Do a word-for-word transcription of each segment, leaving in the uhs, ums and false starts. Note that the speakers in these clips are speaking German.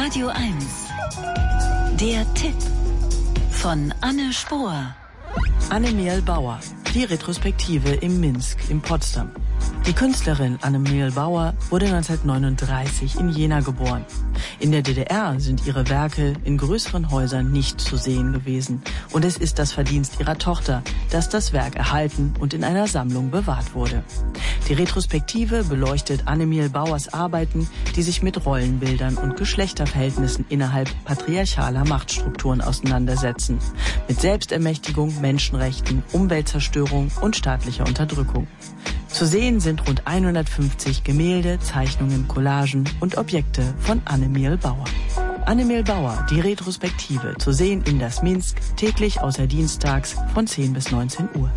Radio eins. Der Tipp von Anne Spohr. Annemiel Bauer, die Retrospektive im Minsk in Potsdam. Die Künstlerin Annemiel Bauer wurde neunzehnhundertneununddreißig in Jena geboren. In der D D R sind ihre Werke in größeren Häusern nicht zu sehen gewesen. Und es ist das Verdienst ihrer Tochter, dass das Werk erhalten und in einer Sammlung bewahrt wurde. Die Retrospektive beleuchtet Annemiel Bauers Arbeiten, die sich mit Rollenbildern und Geschlechterverhältnissen innerhalb patriarchaler Machtstrukturen auseinandersetzen. Mit Selbstermächtigung, Menschenrechten, Umweltzerstörung und staatlicher Unterdrückung. Zu sehen sind rund hundertfünfzig Gemälde, Zeichnungen, Collagen und Objekte von Annemiel Bauer. Annemiel Bauer, die Retrospektive, zu sehen in das Minsk, täglich außer dienstags von zehn bis neunzehn Uhr.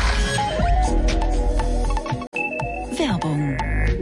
Werbung.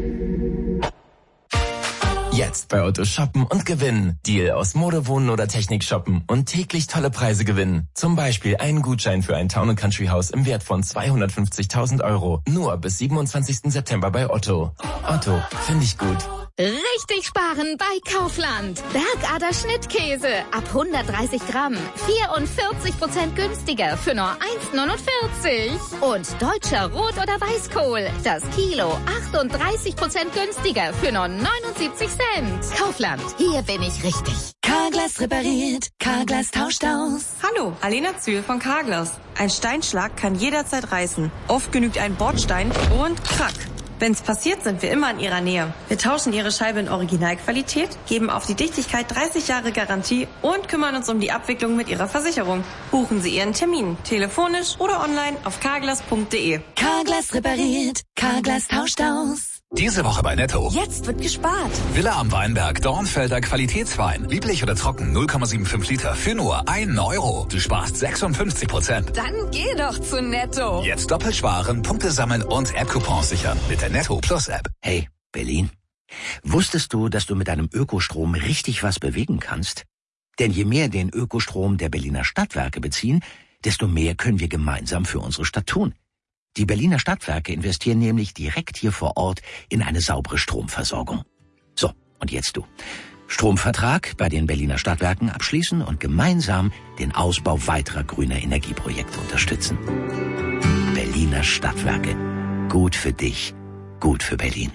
Jetzt bei Otto shoppen und gewinnen. Deal aus Mode, Wohnen oder Technik shoppen und täglich tolle Preise gewinnen. Zum Beispiel einen Gutschein für ein Town and Country Haus im Wert von zweihundertfünfzigtausend Euro. Nur bis siebenundzwanzigsten September bei Otto. Otto, finde ich gut. Richtig sparen bei Kaufland. Bergader Schnittkäse ab hundertdreißig Gramm. vierundvierzig Prozent günstiger für nur eins neunundvierzig. Und deutscher Rot- oder Weißkohl. Das Kilo achtunddreißig Prozent günstiger für nur neunundsiebzig Cent. Kaufland, hier bin ich richtig. Carglass repariert, Carglass tauscht aus. Hallo, Alena Zühl von Carglass. Ein Steinschlag kann jederzeit reißen. Oft genügt ein Bordstein und krack. Wenn's passiert, sind wir immer in Ihrer Nähe. Wir tauschen Ihre Scheibe in Originalqualität, geben auf die Dichtigkeit dreißig Jahre Garantie und kümmern uns um die Abwicklung mit Ihrer Versicherung. Buchen Sie Ihren Termin, telefonisch oder online auf carglass punkt de. Carglass repariert, Carglass tauscht aus. Diese Woche bei Netto. Jetzt wird gespart. Villa am Weinberg, Dornfelder Qualitätswein. Lieblich oder trocken, null Komma fünfundsiebzig Liter für nur ein Euro. Du sparst sechsundfünfzig Prozent. Dann geh doch zu Netto. Jetzt doppelt sparen, Punkte sammeln und App-Coupons sichern mit der Netto Plus App. Hey, Berlin. Wusstest du, dass du mit deinem Ökostrom richtig was bewegen kannst? Denn je mehr den Ökostrom der Berliner Stadtwerke beziehen, desto mehr können wir gemeinsam für unsere Stadt tun. Die Berliner Stadtwerke investieren nämlich direkt hier vor Ort in eine saubere Stromversorgung. So, und jetzt du. Stromvertrag bei den Berliner Stadtwerken abschließen und gemeinsam den Ausbau weiterer grüner Energieprojekte unterstützen. Berliner Stadtwerke. Gut für dich, gut für Berlin.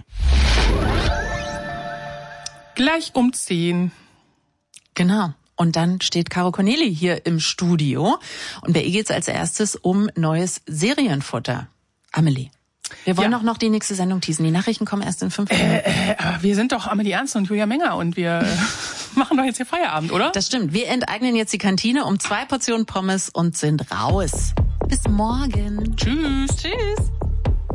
Gleich um zehn. Genau. Und dann steht Caro Corneli hier im Studio. Und bei ihr geht's als erstes um neues Serienfutter. Amelie, wir wollen Ja. auch noch die nächste Sendung teasen. Die Nachrichten kommen erst in fünf Minuten. Äh, äh, aber wir sind doch Amelie Ernst und Julia Menger und wir äh, machen doch jetzt hier Feierabend, oder? Das stimmt. Wir enteignen jetzt die Kantine um zwei Portionen Pommes und sind raus. Bis morgen. Tschüss. Tschüss.